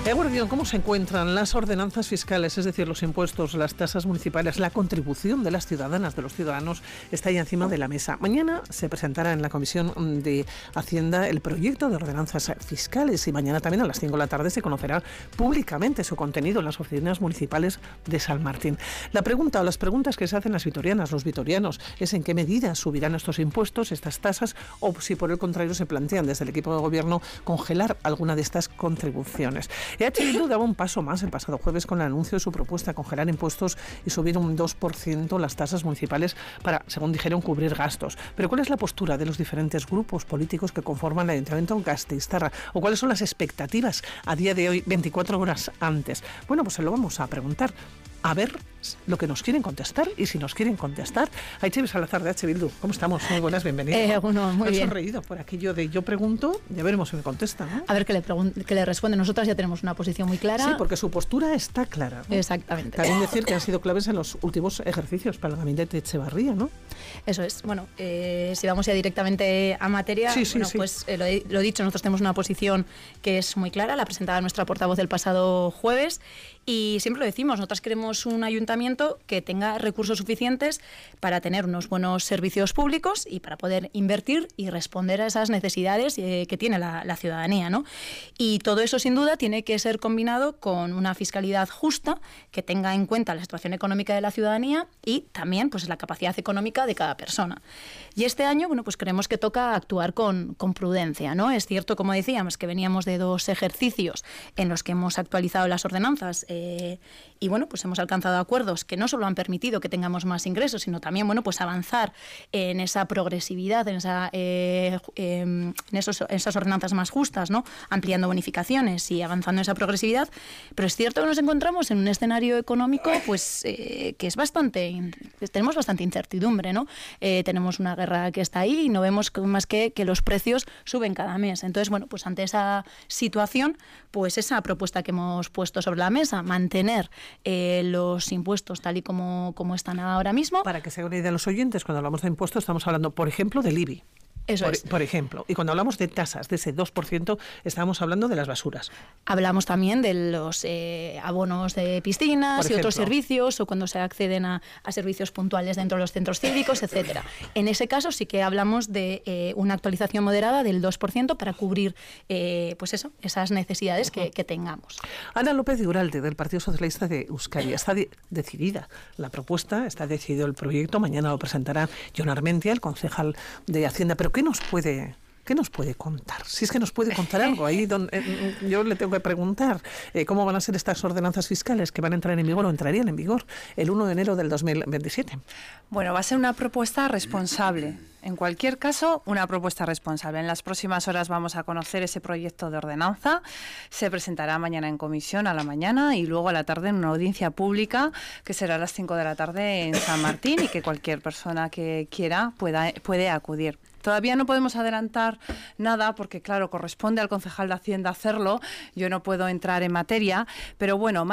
Eguardión, ¿cómo se encuentran las ordenanzas fiscales, es decir, los impuestos, las tasas municipales, la contribución de las ciudadanas, de los ciudadanos, está ahí encima de la mesa? Mañana se presentará en la Comisión de Hacienda el proyecto de ordenanzas fiscales y mañana también a las 5 de la tarde se conocerá públicamente su contenido en las oficinas municipales de San Martín. La pregunta o las preguntas que se hacen las vitorianas, los vitorianos, es en qué medida subirán estos impuestos, estas tasas, o si por el contrario se plantean desde el equipo de gobierno congelar alguna de estas contribuciones. EH Bildu daba un paso más el pasado jueves con el anuncio de su propuesta, congelar impuestos y subir un 2% las tasas municipales para, según dijeron, cubrir gastos. Pero ¿cuál es la postura de los diferentes grupos políticos que conforman el Ayuntamiento de Gasteiztarra? ¿O cuáles son las expectativas a día de hoy, 24 horas antes? Bueno, pues se lo vamos a preguntar. A ver lo que nos quieren contestar y si nos quieren contestar. Aichibe Salazar de EH Bildu, ¿cómo estamos? Muy buenas, bienvenido. Bueno, muy bien. He sonreído por aquello de yo pregunto, ya veremos si me contesta, ¿no? A ver qué le responde. Nosotras ya tenemos una posición muy clara. Sí, porque su postura está clara, ¿no? Exactamente. También decir que han sido claves en los últimos ejercicios para el gabinete Echevarría, ¿no? Eso es. Bueno, si vamos ya directamente a materia, pues lo dicho, nosotros tenemos una posición que es muy clara, la presentaba nuestra portavoz el pasado jueves. Y siempre lo decimos, nosotros queremos un ayuntamiento que tenga recursos suficientes para tener unos buenos servicios públicos y para poder invertir y responder a esas necesidades que tiene la ciudadanía, ¿no? Y todo eso, sin duda, tiene que ser combinado con una fiscalidad justa que tenga en cuenta la situación económica de la ciudadanía y también pues, la capacidad económica de cada persona. Y este año, bueno, pues creemos que toca actuar con prudencia, ¿no? Es cierto, como decíamos, que veníamos de 2 ejercicios en los que hemos actualizado las ordenanzas y bueno, pues hemos alcanzado acuerdos que no solo han permitido que tengamos más ingresos, sino también, bueno, pues avanzar en esa progresividad, en esas ordenanzas más justas, ¿no? Ampliando bonificaciones y avanzando en esa progresividad. Pero es cierto que nos encontramos en un escenario económico, pues que es tenemos bastante incertidumbre, ¿no? Tenemos una guerra que está ahí y no vemos más que los precios suben cada mes. Entonces, bueno, pues ante esa situación, pues esa propuesta que hemos puesto sobre la mesa, mantener los impuestos tal y como están ahora mismo. Para que se haga una idea de los oyentes, cuando hablamos de impuestos estamos hablando, por ejemplo, del IBI. Por ejemplo. Y cuando hablamos de tasas, de ese 2%, estábamos hablando de las basuras. Hablamos también de los abonos de piscinas y otros servicios, o cuando se acceden a servicios puntuales dentro de los centros cívicos, etcétera. En ese caso sí que hablamos de una actualización moderada del 2% para cubrir esas necesidades que tengamos. Ana López de Uralde, del Partido Socialista de Euskadi. Está decidida la propuesta, está decidido el proyecto. Mañana lo presentará Jon Armentia, el concejal de Hacienda. Pero ¿qué nos puede contar? Si es que nos puede contar algo. Ahí yo le tengo que preguntar cómo van a ser estas ordenanzas fiscales que van a entrar en vigor o entrarían en vigor el 1 de enero del 2027. Bueno, va a ser una propuesta responsable. En cualquier caso, una propuesta responsable. En las próximas horas vamos a conocer ese proyecto de ordenanza. Se presentará mañana en comisión a la mañana y luego a la tarde en una audiencia pública que será a las 5 de la tarde en San Martín y que cualquier persona que quiera puede acudir. Todavía no podemos adelantar nada porque, claro, corresponde al concejal de Hacienda hacerlo. Yo no puedo entrar en materia, pero bueno,